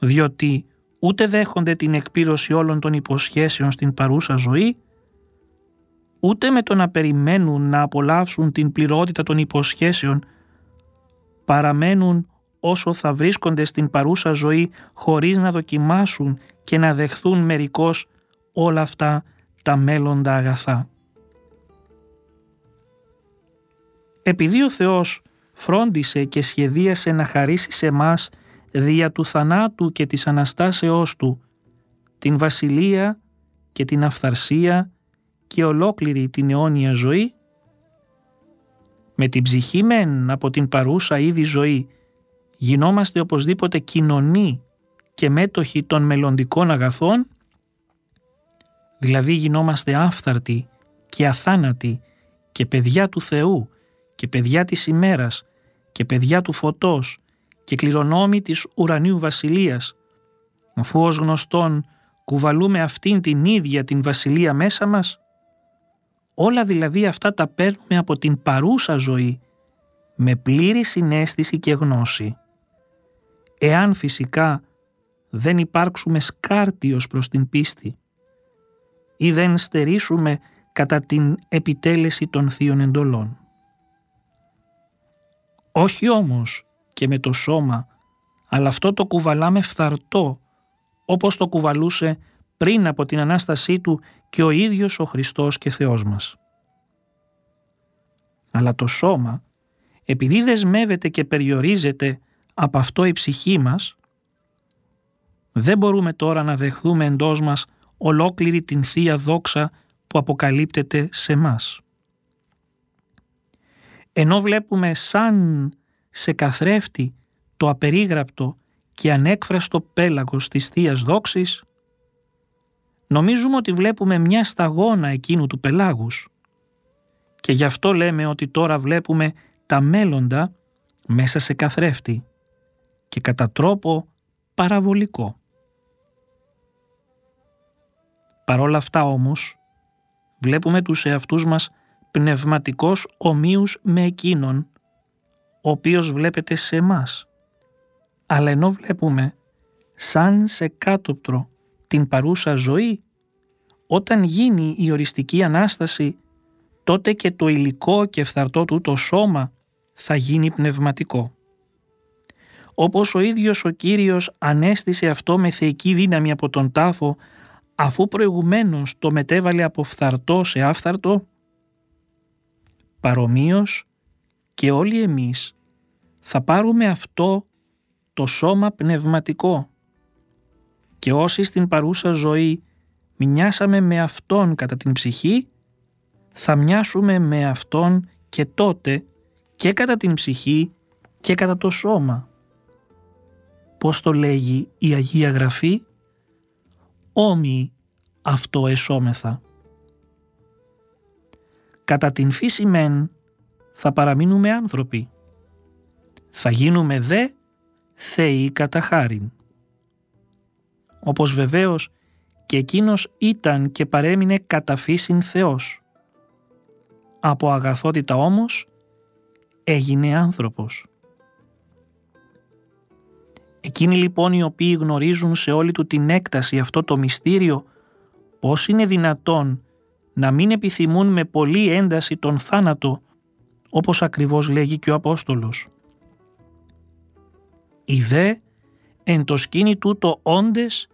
διότι ούτε δέχονται την εκπλήρωση όλων των υποσχέσεων στην παρούσα ζωή, ούτε με το να περιμένουν να απολαύσουν την πληρότητα των υποσχέσεων παραμένουν όσο θα βρίσκονται στην παρούσα ζωή χωρίς να δοκιμάσουν και να δεχθούν μερικώς όλα αυτά τα μέλλοντα αγαθά. Επειδή ο Θεός φρόντισε και σχεδίασε να χαρίσει σε μας δια του θανάτου και της Αναστάσεώς Του την βασιλεία και την αυθαρσία και ολόκληρη την αιώνια ζωή, με την ψυχή μεν από την παρούσα ήδη ζωή γινόμαστε οπωσδήποτε κοινωνοί και μέτοχοι των μελλοντικών αγαθών, δηλαδή γινόμαστε άφθαρτοι και αθάνατοι και παιδιά του Θεού και παιδιά της ημέρας και παιδιά του φωτός και κληρονόμοι της ουρανίου βασιλείας, αφού ως γνωστόν κουβαλούμε αυτήν την ίδια την βασιλεία μέσα μας, όλα δηλαδή αυτά τα παίρνουμε από την παρούσα ζωή με πλήρη συναίσθηση και γνώση. Εάν φυσικά δεν υπάρξουμε σκάρτιος προς την πίστη ή δεν στερήσουμε κατά την επιτέλεση των θείων εντολών. Όχι όμως και με το σώμα, αλλά αυτό το κουβαλάμε φθαρτό, όπως το κουβαλούσε πριν από την Ανάστασή Του και ο ίδιος ο Χριστός και Θεός μας. Αλλά το σώμα, επειδή δεσμεύεται και περιορίζεται από αυτό η ψυχή μας, δεν μπορούμε τώρα να δεχθούμε εντός μας ολόκληρη την Θεία Δόξα που αποκαλύπτεται σε μας. Ενώ βλέπουμε σαν σε καθρέφτη το απερίγραπτο και ανέκφραστο πέλαγος της Θείας Δόξης, νομίζουμε ότι βλέπουμε μια σταγόνα εκείνου του πελάγους και γι' αυτό λέμε ότι τώρα βλέπουμε τα μέλλοντα μέσα σε καθρέφτη και κατά τρόπο παραβολικό. Παρόλα αυτά όμως βλέπουμε τους εαυτούς μας πνευματικώς ομοίους με εκείνον ο οποίος βλέπετε σε εμάς, αλλά ενώ βλέπουμε σαν σε κάτωπτρο την παρούσα ζωή, όταν γίνει η οριστική Ανάσταση, τότε και το υλικό και φθαρτό του το σώμα θα γίνει πνευματικό. Όπως ο ίδιος ο Κύριος ανέστησε αυτό με θεϊκή δύναμη από τον τάφο, αφού προηγουμένως το μετέβαλε από φθαρτό σε άφθαρτο, παρομοίως και όλοι εμείς θα πάρουμε αυτό το σώμα πνευματικό και όσοι στην παρούσα ζωή μοιάσαμε με Αυτόν κατά την ψυχή, θα μοιάσουμε με Αυτόν και τότε και κατά την ψυχή και κατά το σώμα. Πώς το λέγει η Αγία Γραφή? Όμοιοι αυτό εσώμεθα. Κατά την φύση μεν θα παραμείνουμε άνθρωποι, θα γίνουμε δε θεοί κατά χάριν. Όπως βεβαίως και εκείνος ήταν και παρέμεινε κατά φύσιν Θεός. Από αγαθότητα όμως έγινε άνθρωπος. Εκείνοι λοιπόν οι οποίοι γνωρίζουν σε όλη του την έκταση αυτό το μυστήριο, πώς είναι δυνατόν να μην επιθυμούν με πολλή ένταση τον θάνατο, όπως ακριβώς λέγει και ο Απόστολος. «Οι δε εν το σκήνη τούτο όντες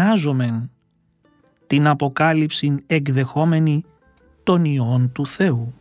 στενάζομεν, την αποκάλυψην εκδεχόμενη των ιών του Θεού».